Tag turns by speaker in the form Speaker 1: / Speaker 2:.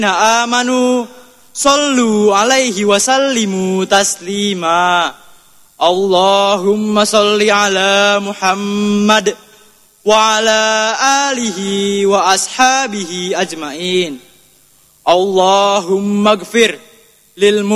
Speaker 1: amanu sallu alaihi wa sallimu taslima. Allahumma salli ala Muhammad wa ala alihi wa ashabihi ajmain. Allahumma gfir lil